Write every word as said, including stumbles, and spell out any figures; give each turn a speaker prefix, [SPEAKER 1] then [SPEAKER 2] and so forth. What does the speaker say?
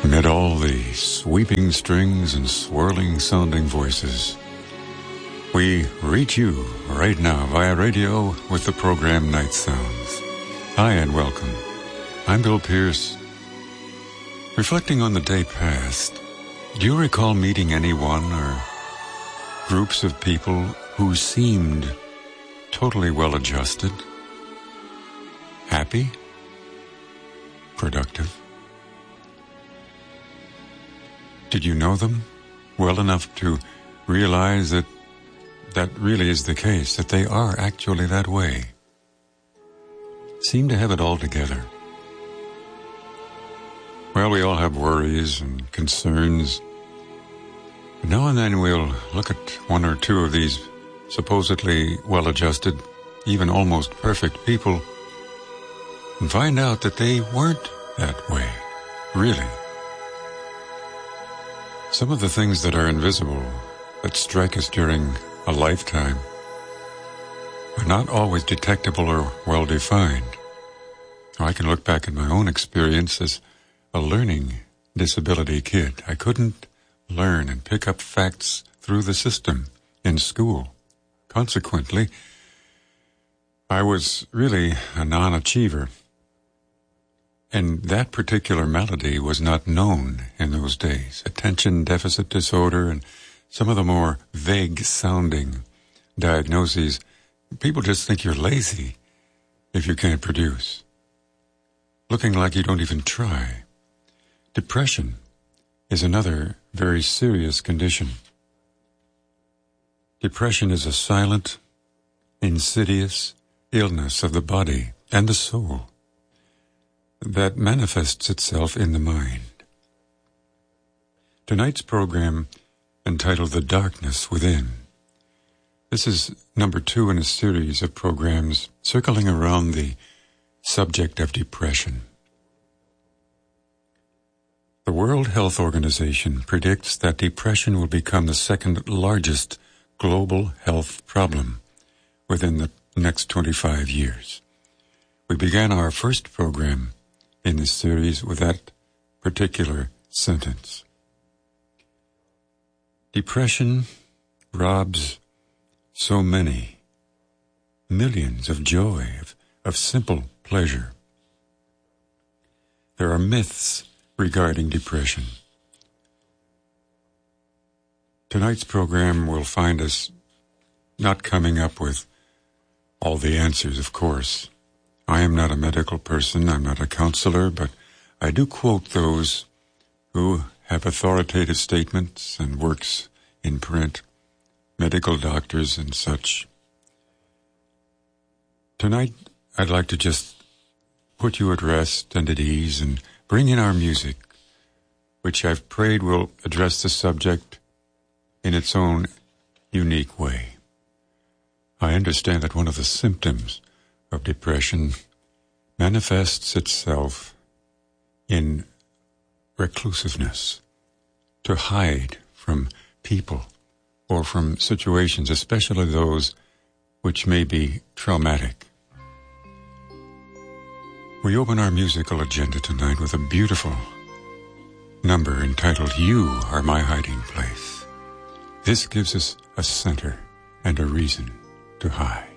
[SPEAKER 1] Amid all the sweeping strings and swirling sounding voices, we reach you right now via radio with the program Night Sounds. Hi and welcome. I'm Bill Pierce. Reflecting on the day past, do you recall meeting anyone or groups of people who seemed totally well-adjusted, happy, productive? Did you know them well enough to realize that that really is the case, that they are actually that way? Seem to have it all together. Well, we all have worries and concerns. But now and then we'll look at one or two of these supposedly well-adjusted, even almost perfect people, and find out that they weren't that way, really. Some of the things that are invisible, that strike us during a lifetime, are not always detectable or well-defined. I can look back at my own experience as a learning disability kid. I couldn't learn and pick up facts through the system in school. Consequently, I was really a non-achiever. And that particular malady was not known in those days. Attention deficit disorder and some of the more vague-sounding diagnoses. People just think you're lazy if you can't produce. Looking like you don't even try. Depression is another very serious condition. Depression is a silent, insidious illness of the body and the soul that manifests itself in the mind. Tonight's program, entitled The Darkness Within, this is number two in a series of programs circling around the subject of depression. The World Health Organization predicts that depression will become the second largest global health problem within the next twenty-five years. We began our first program in this series with that particular sentence. Depression robs so many, millions of joy, of, of simple pleasure. There are myths regarding depression. Tonight's program will find us not coming up with all the answers, of course. I am not a medical person, I'm not a counselor, but I do quote those who have authoritative statements and works in print, medical doctors and such. Tonight, I'd like to just put you at rest and at ease and bring in our music, which I've prayed will address the subject in its own unique way. I understand that one of the symptoms of depression manifests itself in reclusiveness, to hide from people or from situations, especially those which may be traumatic. We open our musical agenda tonight with a beautiful number entitled You Are My Hiding Place. This gives us a center and a reason to hide.